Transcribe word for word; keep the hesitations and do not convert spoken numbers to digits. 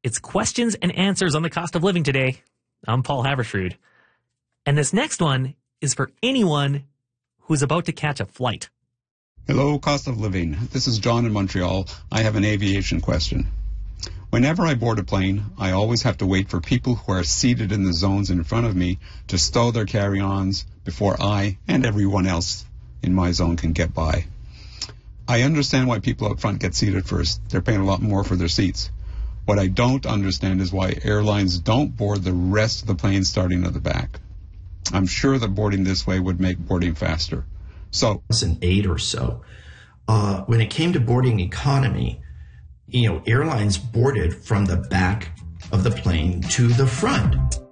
It's questions and answers on the cost of living today. I'm Paul Havershrud. And this next one is for anyone who's about to catch a flight. Hello, cost of living. This is John in Montreal. I have an aviation question. Whenever I board a plane, I always have to wait for people who are seated in the zones in front of me to stow their carry-ons before I and everyone else in my zone can get by. I understand why people up front get seated first. They're paying a lot more for their seats. What I don't understand is why airlines don't board the rest of the plane starting at the back. I'm sure that boarding this way would make boarding faster. So, two thousand eight or so, uh, when it came to boarding economy, you know, airlines boarded from the back of the plane to the front.